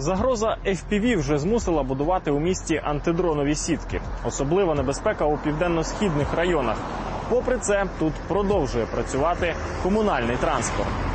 Загроза FPV вже змусила будувати у місті антидронові сітки. Особлива небезпека у південно-східних районах. Попри це, тут продовжує працювати комунальний транспорт.